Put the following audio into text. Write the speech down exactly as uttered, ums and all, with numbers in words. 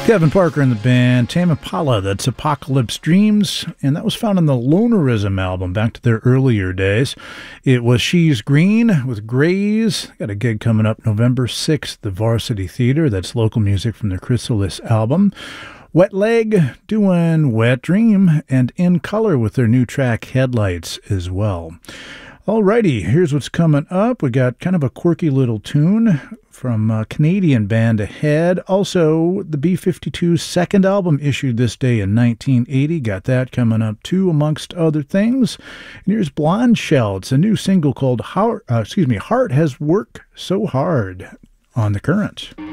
Kevin Parker and the band Tame Impala, that's Apocalypse Dreams, and that was found on the Lonerism album back to their earlier days. It was She's Green with Grays. Got a gig coming up November sixth at the Varsity Theater. That's local music from their Chrysalis album. Wet Leg doing Wet Dream, and In Color with their new track Headlights as well. Alrighty, here's what's coming up. We got kind of a quirky little tune from a Canadian band Ahead. Also, the B fifty-two's second album issued this day in nineteen eighty. Got that coming up too, amongst other things. And here's Blonde Shell. It's a new single called Heart, uh, excuse me, Heart Has Worked So Hard on The Current.